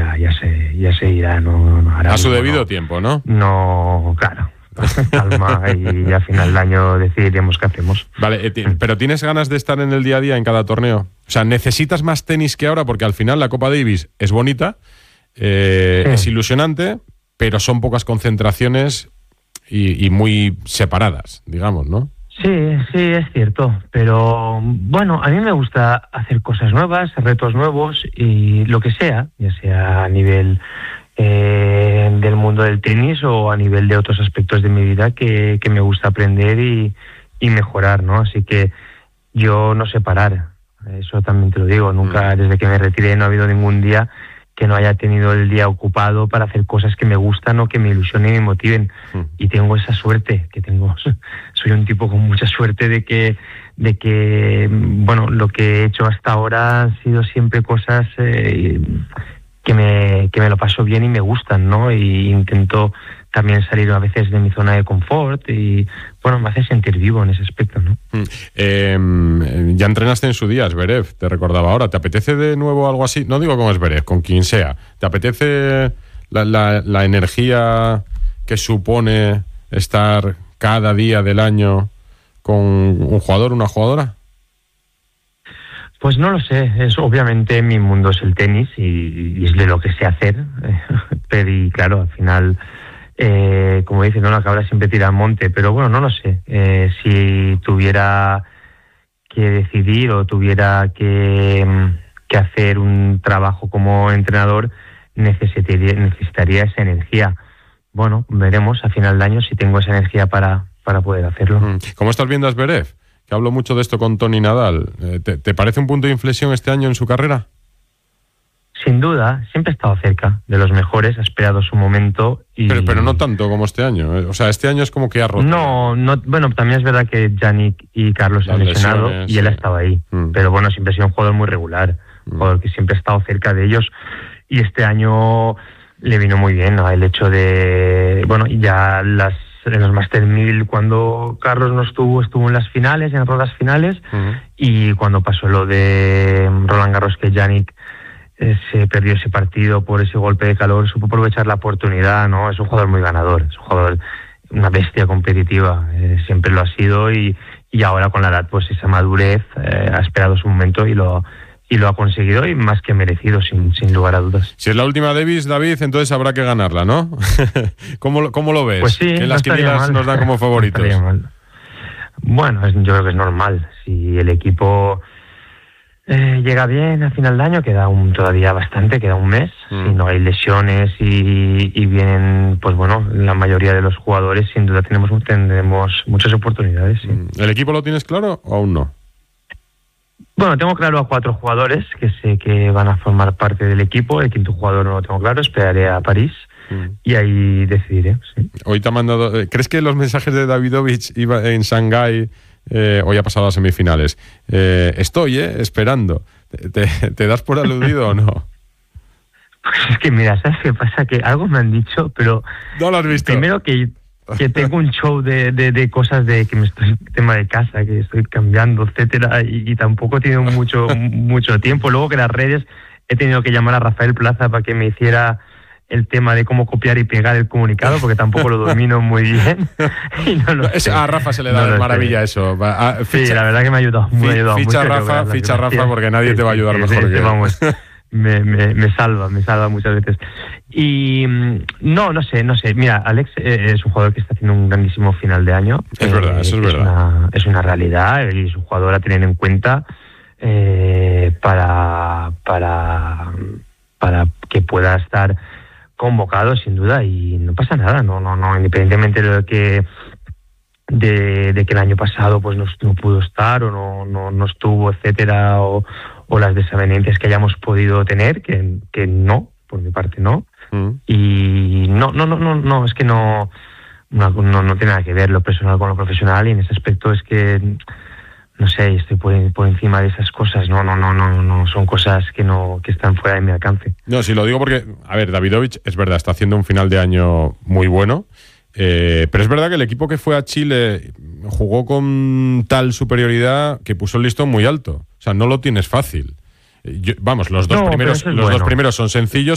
ya se irá. No, a su debido tiempo, ¿no? No, claro. Calma, y a final del año decidiremos qué hacemos. Vale, pero ¿tienes ganas de estar en el día a día en cada torneo? O sea, ¿necesitas más tenis que ahora? Porque al final la Copa Davis es bonita, es ilusionante, pero son pocas concentraciones y muy separadas, digamos, ¿no? Sí, es cierto, pero bueno, a mí me gusta hacer cosas nuevas, retos nuevos y lo que sea, ya sea a nivel del mundo del tenis o a nivel de otros aspectos de mi vida que me gusta aprender y mejorar, ¿no? Así que yo no sé parar, eso también te lo digo, nunca desde que me retiré no ha habido ningún día que no haya tenido el día ocupado para hacer cosas que me gustan o que me ilusionen y me motiven. Y tengo esa suerte que tengo. Soy un tipo con mucha suerte de que bueno, lo que he hecho hasta ahora han sido siempre cosas que me lo paso bien y me gustan, ¿no? Y intento también salir a veces de mi zona de confort y, bueno, me hace sentir vivo en ese aspecto, ¿no? Ya entrenaste en su día, Zverev, te recordaba ahora. ¿Te apetece de nuevo algo así? No digo con Zverev, con quien sea. ¿Te apetece la energía que supone estar cada día del año con un jugador, una jugadora? Pues no lo sé, obviamente mi mundo es el tenis y es de lo que sé hacer, pero y claro, al final, como dicen, ¿no? La cabra siempre tira al monte, pero bueno, no lo sé, si tuviera que decidir o tuviera que hacer un trabajo como entrenador, necesitaría esa energía. Bueno, veremos a final de año si tengo esa energía para poder hacerlo. ¿Cómo estás viendo a Zverev? Que hablo mucho de esto con Toni Nadal. ¿Te parece un punto de inflexión este año en su carrera? Sin duda, siempre ha estado cerca de los mejores, ha esperado su momento. Pero no tanto como este año. O sea, este año es como que ha roto. No, bueno, también es verdad que Yannick y Carlos se han lesionado y él ha estado ahí. Pero bueno, siempre ha sido un jugador muy regular, un jugador que siempre ha estado cerca de ellos. Y este año le vino muy bien, ¿no? El hecho de, bueno, ya en los Master 1000 cuando Carlos no estuvo en las finales, en rondas finales, y cuando pasó lo de Roland Garros, que Yannick se perdió ese partido por ese golpe de calor, supo aprovechar la oportunidad, ¿no? Es un jugador muy ganador, es un jugador, una bestia competitiva, siempre lo ha sido, y ahora con la edad, pues esa madurez, ha esperado su momento y lo ha conseguido, y más que merecido, sin lugar a dudas. Si es la última Davis, David, entonces habrá que ganarla, ¿no? ¿Cómo lo ves? Pues sí, que las quinielas nos dan como favoritos. No mal. Bueno, yo creo que es normal. Si el equipo llega bien a final de año, queda todavía bastante, queda un mes. Si no hay lesiones y vienen, pues bueno, la mayoría de los jugadores, sin duda tendremos muchas oportunidades. Sí. ¿El equipo lo tienes claro o aún no? Bueno, tengo claro a 4 jugadores que sé que van a formar parte del equipo. El 5º jugador no lo tengo claro, esperaré a París y ahí decidiré. Sí. Hoy te ha mandado... ¿Crees que los mensajes de Davidovich iba en Shanghái, hoy ha pasado a semifinales? Estoy esperando. ¿Te das por aludido o no? Pues es que mira, ¿sabes qué pasa? Que algo me han dicho, pero... No lo has visto. Primero que tengo un show de cosas de que tema de casa, que estoy cambiando, etcétera, y tampoco he tenido mucho tiempo. Luego que las redes he tenido que llamar a Rafael Plaza para que me hiciera el tema de cómo copiar y pegar el comunicado, porque tampoco lo domino muy bien. Y no lo sé. A Rafa se le da de maravilla eso. Sí, la verdad que me ha ayudado mucho. Ficha Rafa porque nadie te va a ayudar mejor que él. Vamos. Me salva muchas veces. Y no sé. Mira, Alex es un jugador que está haciendo un grandísimo final de año. Es verdad, eso es verdad. Es una realidad y es un jugador a tener en cuenta para que pueda estar convocado, sin duda, y no pasa nada. No, independientemente de que el año pasado pues no pudo estar o no estuvo, etcétera, o las desavenencias que hayamos podido tener, que no, por mi parte no. Y no, es que no tiene nada que ver lo personal con lo profesional, y en ese aspecto es que, no sé, estoy por encima de esas cosas. No, son cosas que están fuera de mi alcance. No, sí lo digo porque, a ver, Davidovich, es verdad, está haciendo un final de año muy bueno, pero es verdad que el equipo que fue a Chile jugó con tal superioridad que puso el listón muy alto. O sea, no lo tienes fácil. Los dos primeros son sencillos,